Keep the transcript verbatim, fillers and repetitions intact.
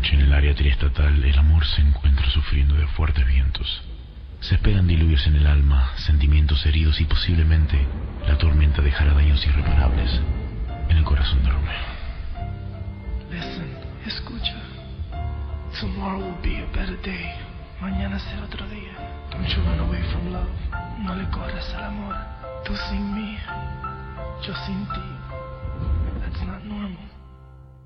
noche en el área triestatal el amor se encuentra sufriendo de fuertes vientos. Se esperan diluirse en el alma sentimientos heridos y posiblemente la tormenta dejará daños irreparables en el corazón de Romeo. Listen, escucha. Tomorrow will be a better day. Mañana será otro día. Don't you run away from love. No le corras al amor. Tú sin mí, yo sin ti.